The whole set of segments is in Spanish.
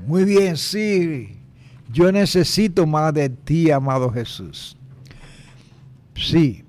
Muy bien, sí. Yo necesito más de ti, amado Jesús. Sí.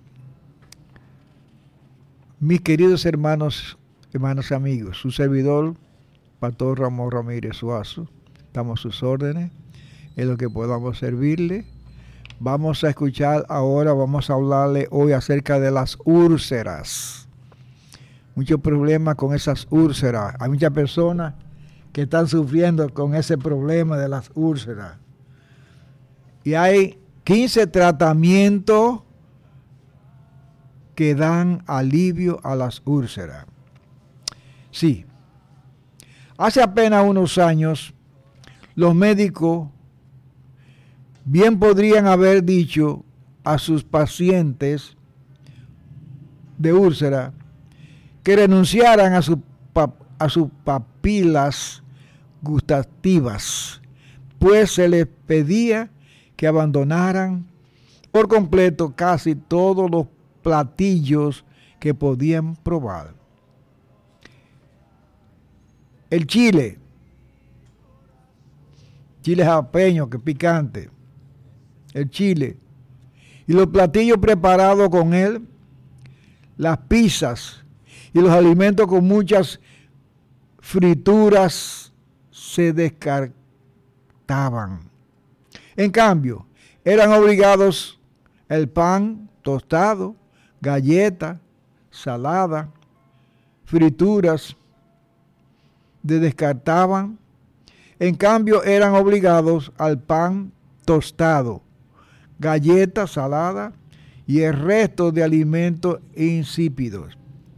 Mis queridos hermanos y amigos, su servidor, Pastor Ramón Ramírez Suazo, estamos a sus órdenes, en lo que podamos servirle. Vamos a escuchar ahora, vamos a hablarle hoy acerca de las úlceras. Muchos problemas con esas úlceras. Hay muchas personas que están sufriendo con ese problema de las úlceras. Y hay 15 tratamientos que dan alivio a las úlceras. Sí. Hace apenas unos años, los médicos bien podrían haber dicho a sus pacientes de úlcera que renunciaran a sus papilas gustativas, pues se les pedía que abandonaran por completo casi todos los platillos que podían probar. El chile jalapeño, que es picante, el chile, y los platillos preparados con él, las pizzas y los alimentos con muchas frituras se descartaban. En cambio, eran obligados el pan tostado, galletas, salada, frituras, descartaban. En cambio, eran obligados al pan tostado, galletas, salada y el resto de alimentos insípidos.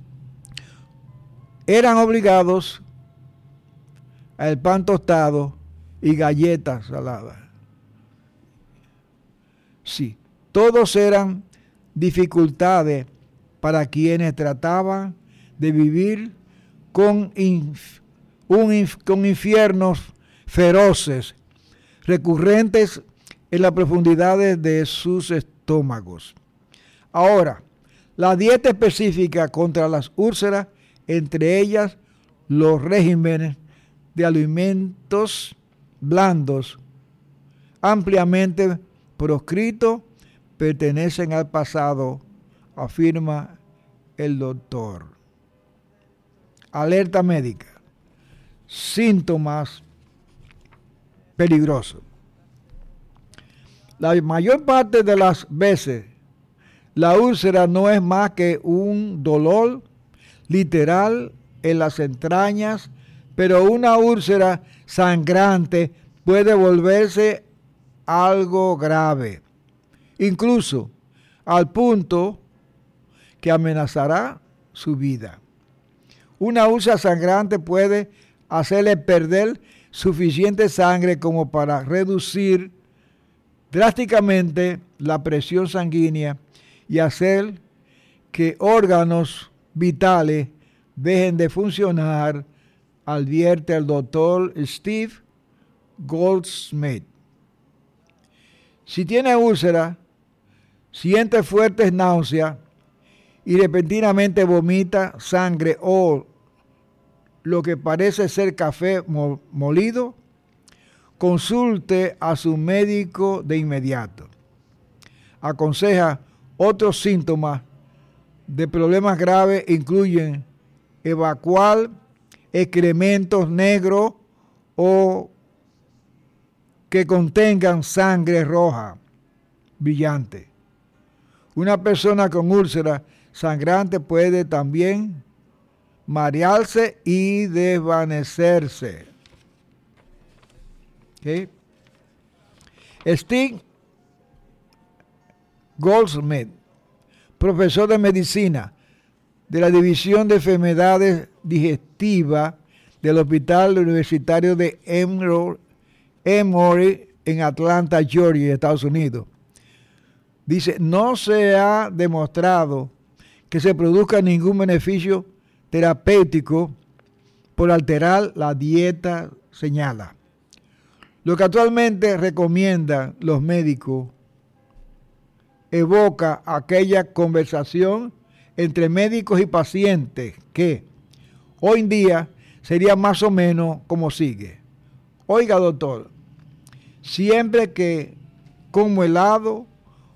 Eran obligados al pan tostado y galletas, salada. Sí, todos eran dificultades para quienes trataban de vivir con infiernos feroces, recurrentes en las profundidades de sus estómagos. Ahora, la dieta específica contra las úlceras, entre ellas los regímenes de alimentos blandos, ampliamente proscritos, pertenecen al pasado, afirma el doctor. Alerta médica. Síntomas peligrosos. La mayor parte de las veces, la úlcera no es más que un dolor literal en las entrañas, pero una úlcera sangrante puede volverse algo grave, incluso al punto que amenazará su vida. Una úlcera sangrante puede hacerle perder suficiente sangre como para reducir drásticamente la presión sanguínea y hacer que órganos vitales dejen de funcionar, advierte el doctor Steve Goldsmith. Si tiene úlcera, siente fuertes náuseas y repentinamente vomita sangre o lo que parece ser café molido, consulte a su médico de inmediato. Aconseja otros síntomas de problemas graves incluyen evacuar excrementos negros o que contengan sangre roja brillante. Una persona con úlcera sangrante puede también marearse y desvanecerse. ¿Okay? Steve Goldsmith, profesor de medicina de la División de Enfermedades Digestivas del Hospital Universitario de Emory en Atlanta, Georgia, Estados Unidos, dice: no se ha demostrado que se produzca ningún beneficio terapéutico por alterar la dieta, señala. Lo que actualmente recomiendan los médicos evoca aquella conversación entre médicos y pacientes que hoy en día sería más o menos como sigue. Oiga, doctor, siempre que como helado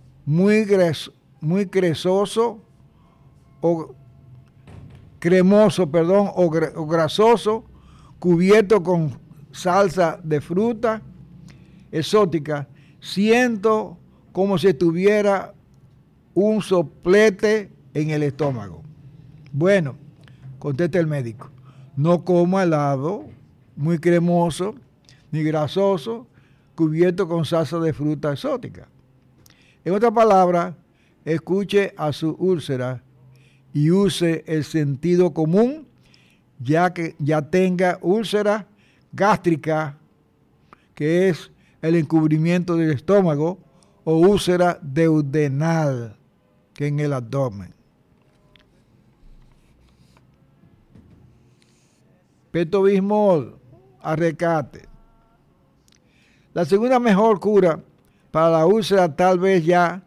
muy cresoso o cremoso, perdón, o grasoso, cubierto con salsa de fruta exótica, siento como si tuviera un soplete en el estómago. Bueno, contesta el médico, no coma helado muy cremoso ni grasoso cubierto con salsa de fruta exótica. En otras palabras, escuche a su úlcera y use el sentido común, ya que ya tenga úlcera gástrica, que es el encubrimiento del estómago, o úlcera duodenal, que es en el abdomen. Pepto-Bismol, Rescate. La segunda mejor cura para la úlcera tal vez ya